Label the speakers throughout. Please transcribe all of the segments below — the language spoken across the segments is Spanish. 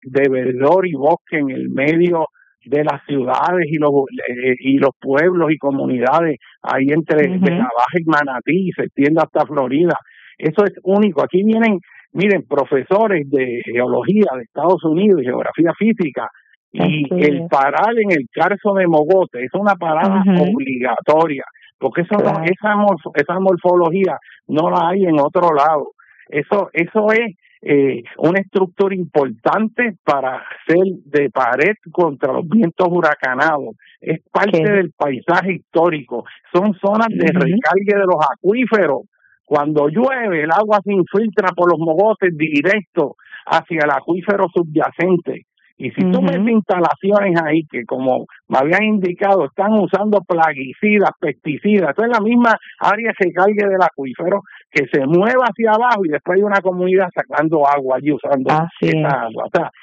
Speaker 1: de verdor y bosque en el medio de las ciudades y los pueblos y comunidades ahí entre Vega Baja y Manatí, y se extiende hasta Florida. Eso es único. Aquí miren, profesores de geología de Estados Unidos y geografía física, y el parar en el Carso de Mogote es una parada obligatoria, porque esa morfología no la hay en otro lado. Eso es una estructura importante para hacer de pared contra los vientos huracanados. Es parte del paisaje histórico. Son zonas de recargue de los acuíferos. Cuando llueve, el agua se infiltra por los mogotes directo hacia el acuífero subyacente. Y si tú metes instalaciones ahí que, como me habían indicado, están usando plaguicidas, pesticidas, esto es la misma área que cargue del acuífero, que se mueva hacia abajo y después hay una comunidad sacando agua allí usando esa agua. O sea,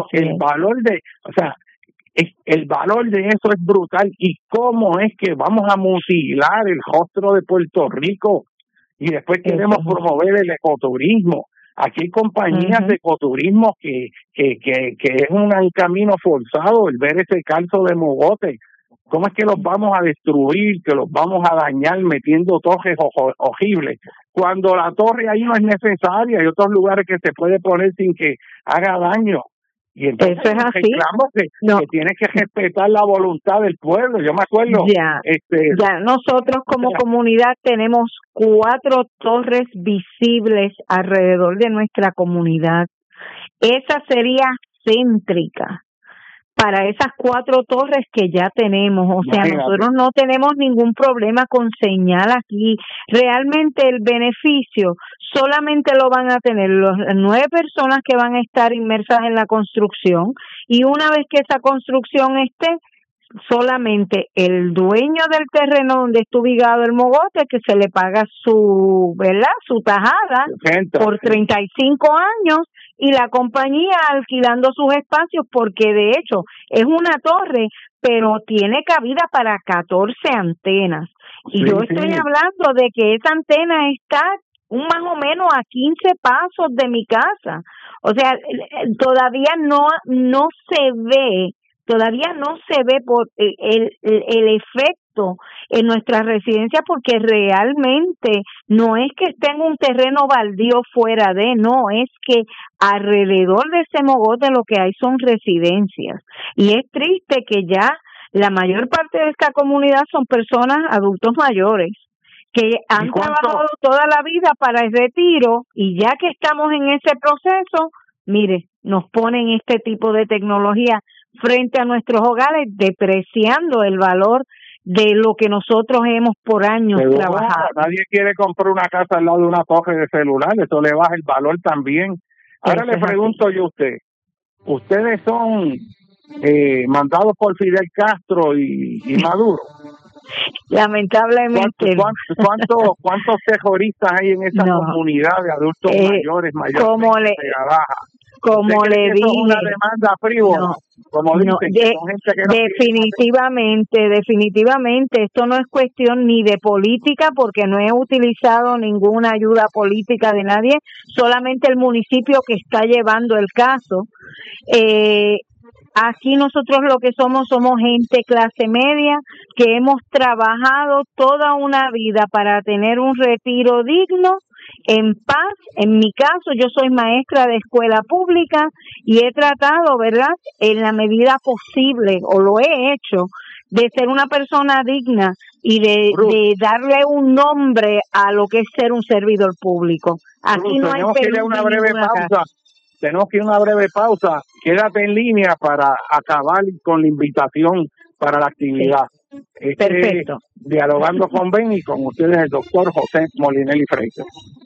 Speaker 1: el valor de eso es brutal. ¿Y cómo es que vamos a mutilar el rostro de Puerto Rico y después queremos promover el ecoturismo? Aquí hay compañías de ecoturismo que es un camino forzado el ver ese Carso de Mogote. ¿Cómo es que los vamos a destruir, que los vamos a dañar metiendo torres horribles? Cuando la torre ahí no es necesaria, hay otros lugares que se puede poner sin que haga daño. Y entonces
Speaker 2: eso es así.
Speaker 1: Que tienes que respetar la voluntad del pueblo. Yo me acuerdo.
Speaker 2: Ya nosotros como comunidad tenemos 4 torres visibles alrededor de nuestra comunidad. Esa sería céntrica para esas 4 torres que ya tenemos. O sea, nosotros no tenemos ningún problema con señal aquí. Realmente el beneficio solamente lo van a tener las 9 personas que van a estar inmersas en la construcción, y una vez que esa construcción esté, solamente el dueño del terreno donde está ubicado el mogote, que se le paga su tajada por 35 años, y la compañía alquilando sus espacios, porque de hecho es una torre, pero tiene cabida para 14 antenas. Y yo estoy hablando de que esa antena está más o menos a 15 pasos de mi casa. O sea, todavía no se ve por el efecto en nuestra residencia, porque realmente no es que esté en un terreno baldío fuera de, no, es que alrededor de ese mogote lo que hay son residencias. Y es triste que ya la mayor parte de esta comunidad son personas, adultos mayores, que han trabajado toda la vida para el retiro, y ya que estamos en ese proceso, mire, nos ponen este tipo de tecnología frente a nuestros hogares, depreciando el valor de lo que nosotros hemos por años trabajado.
Speaker 1: Nadie quiere comprar una casa al lado de una torre de celular, eso le baja el valor también. Ahora le pregunto yo a usted, ¿ustedes son mandados por Fidel Castro y Maduro?
Speaker 2: Lamentablemente.
Speaker 1: ¿Cuántos terroristas hay en esa comunidad de adultos mayores
Speaker 2: como le dije,
Speaker 1: es una demanda frívola,
Speaker 2: definitivamente esto no es cuestión ni de política, porque no he utilizado ninguna ayuda política de nadie, solamente el municipio que está llevando el caso. Aquí nosotros lo que somos gente clase media, que hemos trabajado toda una vida para tener un retiro digno, en paz. En mi caso, yo soy maestra de escuela pública y he tratado, ¿verdad?, en la medida posible, o lo he hecho, de ser una persona digna y de darle un nombre a lo que es ser un servidor público. Aquí no hay
Speaker 1: Tenemos que ir a una breve pausa. Quédate en línea para acabar con la invitación para la actividad.
Speaker 2: Perfecto.
Speaker 1: Dialogando con Ben, y con ustedes el doctor José Molinelli Freire.